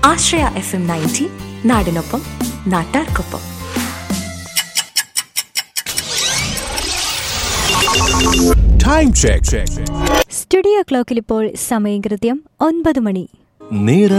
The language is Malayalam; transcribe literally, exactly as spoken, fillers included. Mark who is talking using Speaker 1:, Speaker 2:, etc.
Speaker 1: ആശ്രയ എഫ് എം നയൻറ്റി, നാടിനൊപ്പം നാട്ടാർക്കൊപ്പം.
Speaker 2: Time check.
Speaker 3: സ്റ്റുഡിയോ ക്ലോക്കിൽ ഇപ്പോൾ സമയം കൃത്യം ഒൻപത് മണി.
Speaker 2: നേര